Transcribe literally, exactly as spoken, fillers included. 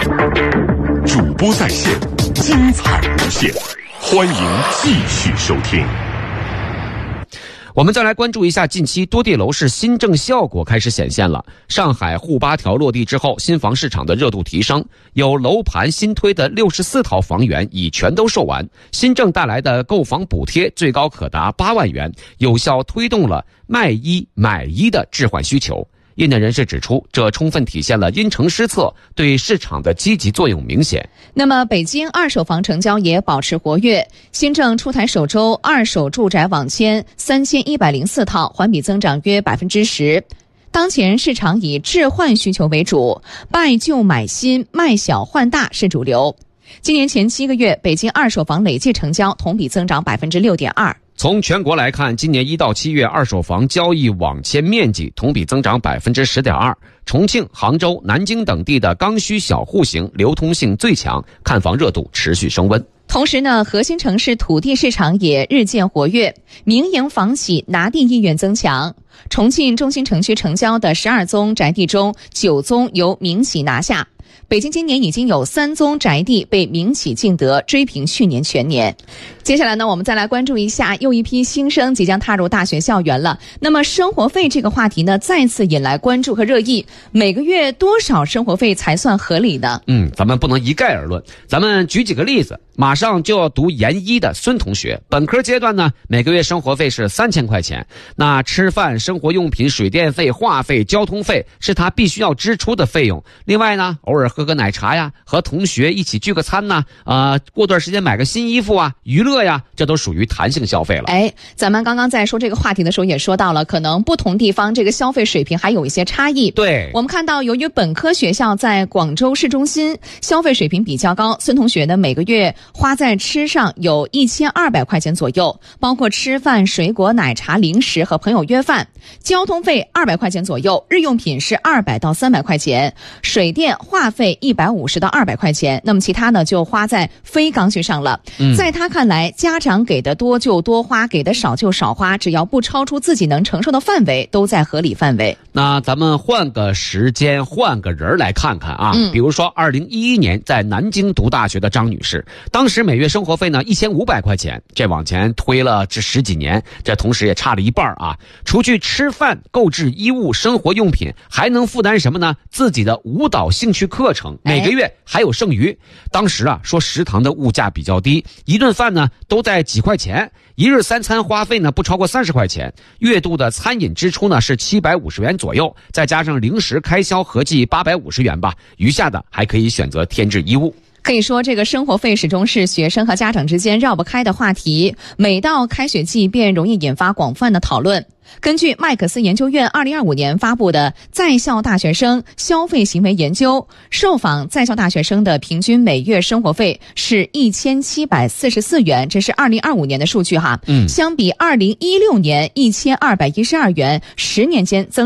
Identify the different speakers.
Speaker 1: 主播在线，精彩无限，欢迎继续收听。
Speaker 2: 我们再来关注一下近期多地楼市新政效果开始显现了。上海沪八条落地之后，新房市场的热度提升，有楼盘新推的六十四套房源已全都售完。新政带来的购房补贴最高可达八万元，有效推动了卖一买一的置换需求。业内人士指出，这充分体现了因城施策，对市场的积极作用明显。
Speaker 3: 那么北京二手房成交也保持活跃，新政出台首周，二手住宅网签三千一百零四套，环比增长约百分之十。当前市场以置换需求为主，败旧买新、卖小换大是主流。今年前七个月，北京二手房累计成交同比增长百分之六点二。
Speaker 2: 从全国来看，今年一到七月二手房交易网签面积同比增长百分之十点二。重庆、杭州、南京等地的刚需小户型流通性最强，看房热度持续升温。
Speaker 3: 同时呢，核心城市土地市场也日渐活跃，民营房企拿地意愿增强。重庆中心城区成交的十二宗宅地中，九宗由民企拿下。北京今年已经有三宗宅地被民企竞得，追平去年全年。接下来呢，我们再来关注一下又一批新生即将踏入大学校园了。那么生活费这个话题呢，再次引来关注和热议。每个月多少生活费才算合理呢？
Speaker 2: 嗯，咱们不能一概而论。咱们举几个例子。马上就要读研一的孙同学，本科阶段呢，每个月生活费是三千块钱。那吃饭、生活用品、水电费、话费、交通费是他必须要支出的费用。另外呢，偶尔喝个奶茶呀，和同学一起聚个餐呐，呃，过段时间买个新衣服啊，娱乐呀，这都属于弹性消费了。
Speaker 3: 哎，咱们刚刚在说这个话题的时候也说到了，可能不同地方这个消费水平还有一些差异。
Speaker 2: 对，
Speaker 3: 我们看到由于本科学校在广州市中心，消费水平比较高，孙同学呢每个月花在吃上有一千二百块钱左右，包括吃饭、水果、奶茶、零食和朋友约饭。交通费二百块钱左右，日用品是二百到三百块钱，水电话费一百五十到二百块钱。那么其他呢就花在非刚需上了。嗯，在他看来，家长给的多就多花，给的少就少花，只要不超出自己能承受的范围，都在合理范围。
Speaker 2: 那咱们换个时间，换个人来看看啊。嗯，比如说二零一一年在南京读大学的张女士，当时每月生活费呢一千五百块钱，这往前推了这十几年，这同时也差了一半啊。除去吃饭、购置衣物、生活用品，还能负担什么呢？自己的舞蹈兴趣课程，每个月还有剩余。当时啊，说食堂的物价比较低，一顿饭呢都在几块钱，一日三餐花费呢不超过三十块钱，月度的餐饮支出呢是七百五十元左右，再加上零食开销合计八百五十元吧，余下的还可以选择添置衣物。
Speaker 3: 可以说，这个生活费始终是学生和家长之间绕不开的话题，每到开学季便容易引发广泛的讨论。根据麦克斯研究院二零二五年发布的在校大学生消费行为研究，受访在校大学生的平均每月生活费是一千七百四十四元，这是二零二五年的数据哈。嗯，相比二零一六年一千二百一十二元，十年间增